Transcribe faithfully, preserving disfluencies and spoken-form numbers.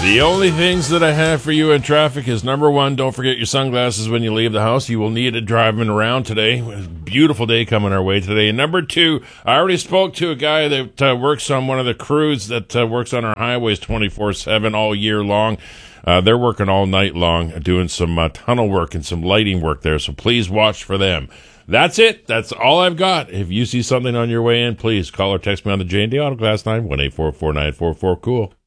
The only things that I have for you in traffic is, number one, don't forget your sunglasses when you leave the house. You will need it driving around today. Beautiful day coming our way today. And number two, I already spoke to a guy that uh, works on one of the crews that uh, works on our highways twenty-four seven all year long. Uh, they're working all night long doing some uh, tunnel work and some lighting work there, so please watch for them. That's it. That's all I've got. If you see something on your way in, please call or text me on the J and D Auto Glass line, one eight four four nine four four cool.